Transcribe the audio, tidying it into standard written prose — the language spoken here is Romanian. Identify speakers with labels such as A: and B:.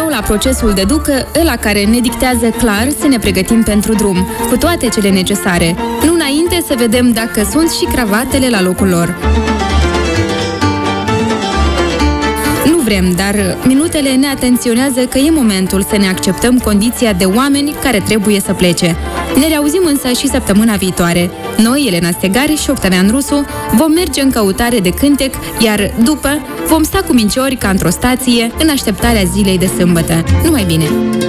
A: la procesul de ducă, ăla care ne dictează clar să ne pregătim pentru drum, cu toate cele necesare. Nu înainte să vedem dacă sunt și cravatele la locul lor. Nu vrem, dar minutele ne atenționează că e momentul să ne acceptăm condiția de oameni care trebuie să plece. Ne reauzim însă și săptămâna viitoare. Noi, Elena Stegari și Octavian Rusu, vom merge în căutare de cântec, iar după vom sta cu minciori ca într-o stație în așteptarea zilei de sâmbătă. Numai bine!